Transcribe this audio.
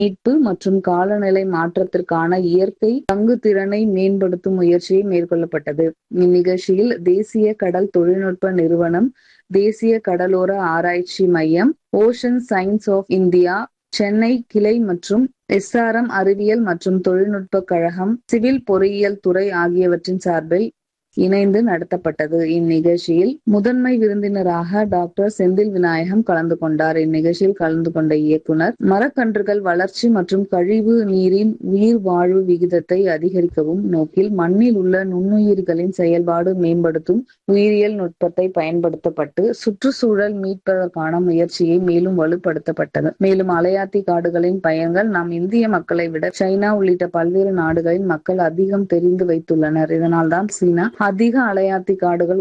மீட்பு மற்றும் காலநிலை மாற்றத்திற்கான இயற்கை தங்கு திறனை மேம்படுத்தும் முயற்சியை மேற்கொள்ளப்பட்டது. இந்நிகழ்ச்சியில் தேசிய கடல் தொழில்நுட்ப நிறுவனம், தேசிய கடலோர ஆராய்ச்சி மையம், ocean science of India Chennai கிளை மற்றும் SRM அறிவியல் மற்றும் தொழில்நுட்ப கழகம், சிவில் பொறியியல் துறை ஆகியவற்றின் சார்பில் இணைந்து நடத்தப்பட்டது. இந்நிகழ்ச்சியில் முதன்மை விருந்தினராக டாக்டர் செந்தில் விநாயகம் கலந்து கொண்டார். இந்நிகழ்ச்சியில் கலந்து கொண்ட இயக்குனர், மரக்கன்றுகள் வளர்ச்சி மற்றும் கழிவு நீரின் உயிர் வாழ்வு விகிதத்தை அதிகரிக்கவும் நோக்கில் மண்ணில் உள்ள நுண்ணுயிர்களின் செயல்பாடு மேம்படுத்தும் உயிரியல் நுட்பத்தை பயன்படுத்தப்பட்டு சுற்றுச்சூழல் மீட்பதற்கான முயற்சியை மேலும் வலுப்படுத்தப்பட்டது. மேலும் அலையாத்தி காடுகளின் பயன்கள் நம் இந்திய மக்களை விட சைனா உள்ளிட்ட பல்வேறு நாடுகளின் மக்கள் அதிகம் தெரிந்து வைத்துள்ளனர். இதனால்தான் சீனா அதிக அலையாத்தி காடுகள்